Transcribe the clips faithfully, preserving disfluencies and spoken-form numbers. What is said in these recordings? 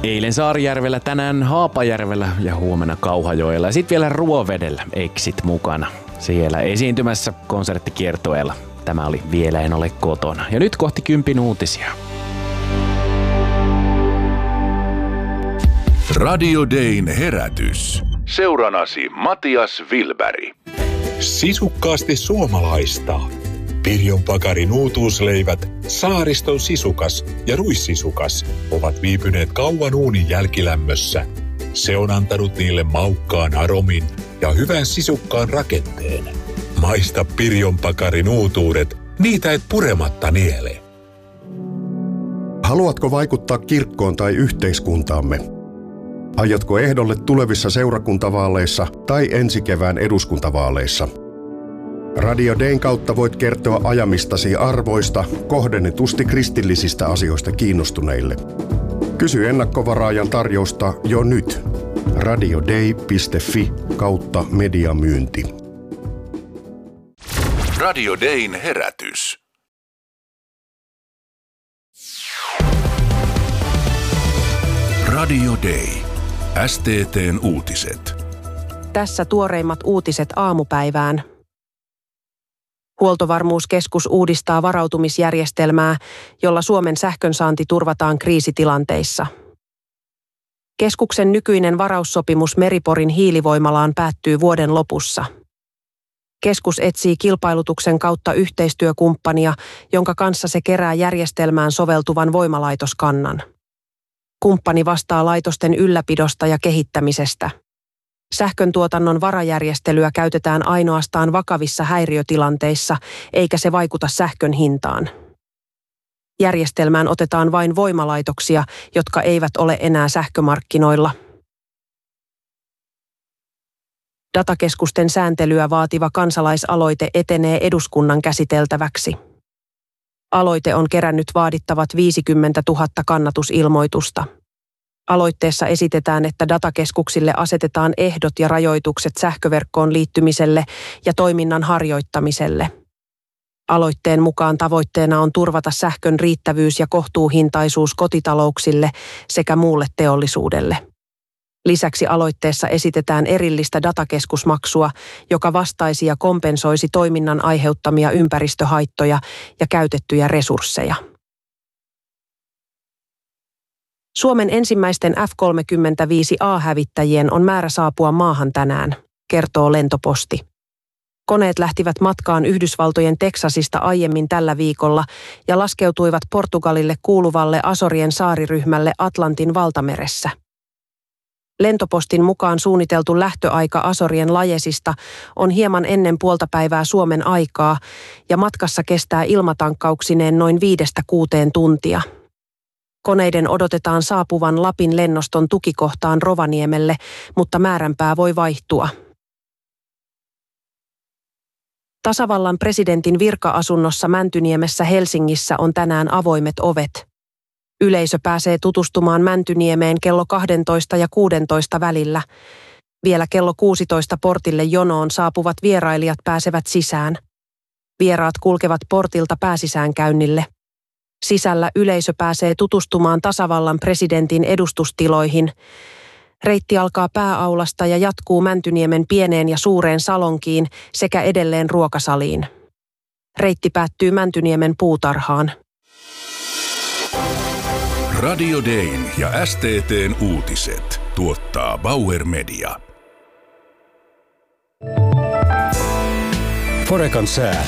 Eilen Saarijärvellä, tänään Haapajärvellä ja huomenna Kauhajoella ja sitten vielä Ruovedellä Exit mukana. Siellä esiintymässä konserttikiertueella. Tämä oli Vielä en ole kotona. Ja nyt kohti kympin uutisia. Radio Dayn herätys. Seuranasi Matias Wilberg. Sisukkaasti suomalaista. Pirjon Pakarin uutuusleivät, Saariston sisukas ja ruissisukas ovat viipyneet kauan uunin jälkilämmössä. Se on antanut niille maukkaan aromin ja hyvän sisukkaan rakenteen. Maista Pirjon Pakarin uutuudet, niitä et purematta niele. Haluatko vaikuttaa kirkkoon tai yhteiskuntaamme? Aiotko ehdolle tulevissa seurakuntavaaleissa tai ensi kevään eduskuntavaaleissa? Radio Dayn kautta voit kertoa ajamistasi arvoista kohdennetusti kristillisistä asioista kiinnostuneille. Kysy ennakkovaraajan tarjousta jo nyt. radioday piste fi kautta mediamyynti. Radio Dayn herätys. Radio Day. S T T:n uutiset. Tässä tuoreimmat uutiset aamupäivään. Huoltovarmuuskeskus uudistaa varautumisjärjestelmää, jolla Suomen sähkönsaanti turvataan kriisitilanteissa. Keskuksen nykyinen varaussopimus Meriporin hiilivoimalaan päättyy vuoden lopussa. Keskus etsii kilpailutuksen kautta yhteistyökumppania, jonka kanssa se kerää järjestelmään soveltuvan voimalaitoskannan. Kumppani vastaa laitosten ylläpidosta ja kehittämisestä. Sähköntuotannon varajärjestelyä käytetään ainoastaan vakavissa häiriötilanteissa, eikä se vaikuta sähkön hintaan. Järjestelmään otetaan vain voimalaitoksia, jotka eivät ole enää sähkömarkkinoilla. Datakeskusten sääntelyä vaativa kansalaisaloite etenee eduskunnan käsiteltäväksi. Aloite on kerännyt vaadittavat viisikymmentätuhatta kannatusilmoitusta. Aloitteessa esitetään, että datakeskuksille asetetaan ehdot ja rajoitukset sähköverkkoon liittymiselle ja toiminnan harjoittamiselle. Aloitteen mukaan tavoitteena on turvata sähkön riittävyys ja kohtuuhintaisuus kotitalouksille sekä muulle teollisuudelle. Lisäksi aloitteessa esitetään erillistä datakeskusmaksua, joka vastaisi ja kompensoisi toiminnan aiheuttamia ympäristöhaittoja ja käytettyjä resursseja. Suomen ensimmäisten F kolmekymmentäviisi A-hävittäjien on määrä saapua maahan tänään, kertoo Lentoposti. Koneet lähtivät matkaan Yhdysvaltojen Teksasista aiemmin tällä viikolla ja laskeutuivat Portugalille kuuluvalle Azorien saariryhmälle Atlantin valtameressä. Lentopostin mukaan suunniteltu lähtöaika Azorien Lajesista on hieman ennen puolta päivää Suomen aikaa ja matkassa kestää ilmatankkauksineen noin viidestä kuuteen tuntia. Koneiden odotetaan saapuvan Lapin lennoston tukikohtaan Rovaniemelle, mutta määränpää voi vaihtua. Tasavallan presidentin virka-asunnossa Mäntyniemessä Helsingissä on tänään avoimet ovet. Yleisö pääsee tutustumaan Mäntyniemeen kello kaksitoista ja kuusitoista välillä. Vielä kello kuusitoista portille jonoon saapuvat vierailijat pääsevät sisään. Vieraat kulkevat portilta pääsisäänkäynnille. Sisällä yleisö pääsee tutustumaan tasavallan presidentin edustustiloihin. Reitti alkaa pääaulasta ja jatkuu Mäntyniemen pieneen ja suureen salonkiin sekä edelleen ruokasaliin. Reitti päättyy Mäntyniemen puutarhaan. Radio Dayn ja S T T:n uutiset tuottaa Bauer Media. Forekan sää.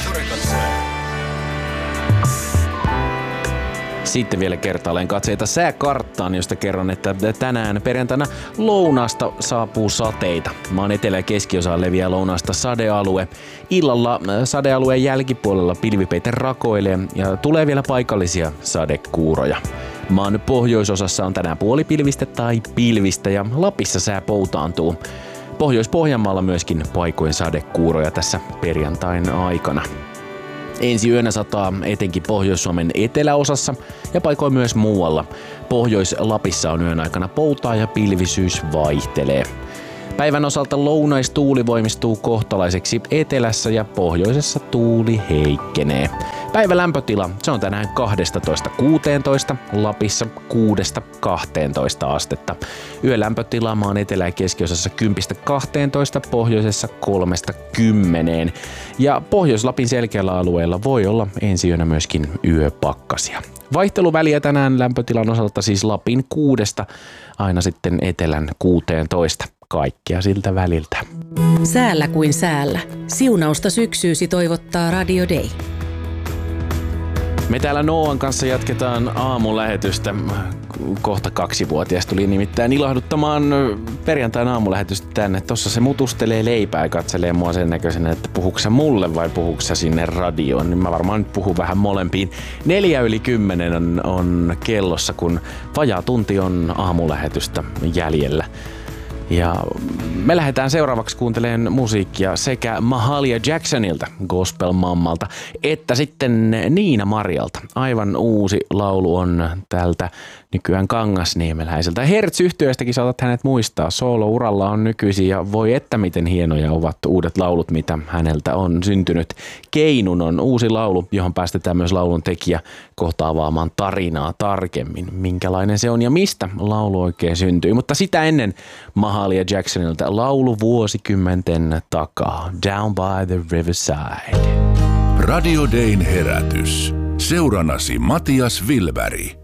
Sitten vielä kertaalleen katseita sääkarttaan, josta kerron, että tänään perjantaina lounaasta saapuu sateita. Maan etelä- ja keskiosaan leviää lounaasta sadealue. Illalla sadealueen jälkipuolella pilvipeite rakoilee ja tulee vielä paikallisia sadekuuroja. Maan pohjoisosassa on tänään puolipilvistä tai pilvistä ja Lapissa sää poutaantuu. Pohjois-Pohjanmaalla myöskin paikoin sadekuuroja tässä perjantain aikana. Ensi yönä sataa etenkin Pohjois-Suomen eteläosassa ja paikoin myös muualla. Pohjois-Lapissa on yön aikana poutaa ja pilvisyys vaihtelee. Päivän osalta lounaistuuli voimistuu kohtalaiseksi etelässä ja pohjoisessa tuuli heikkenee. Päivän lämpötila, se on tänään kaksitoista kuusitoista, Lapissa kuudesta kahteentoista astetta. Yölämpötila maan etelä- ja keskiosassa kymmenestä kahteentoista, pohjoisessa kolmesta kymmeneen. Ja Pohjois-Lapin selkeällä alueella voi olla ensi yönä myöskin yöpakkasia. Vaihteluväliä tänään lämpötilan osalta siis Lapin kuudesta aina sitten etelän kuuteentoista. Kaikkea siltä väliltä. Säällä kuin säällä. Siunausta syksyysi toivottaa Radio Day. Me täällä Nooan kanssa jatketaan aamulähetystä. Kohta kaksivuotias tuli nimittäin ilahduttamaan perjantain aamulähetystä tänne. Tossa se mutustelee leipää ja katselee mua sen näköisenä, että puhuuko sä mulle vai puhuuko sä sinne radioon. Niin mä varmaan nyt puhun vähän molempiin. Neljä yli kymmenen on, on kellossa, kun vajaa tunti on aamulähetystä jäljellä. Ja me lähdetään seuraavaksi kuuntelemaan musiikkia sekä Mahalia Jacksonilta, gospel-mammalta, että sitten Niina Marjalta. Aivan uusi laulu on tältä nykyään Kangasniemeläiseltä. Hertz-yhtyeestäkin saatat hänet muistaa. Soolo-uralla on nykyisin ja voi että miten hienoja ovat uudet laulut, mitä häneltä on syntynyt. Keinun on uusi laulu, johon päästetään myös laulun tekijä kohta avaamaan tarinaa tarkemmin. Minkälainen se on ja mistä laulu oikein syntyi. Mutta sitä ennen Mahalia Jacksonilta laulu vuosikymmenten takaa. Down by the Riverside. Radio Dayn herätys. Seuranasi Matias Vilberg.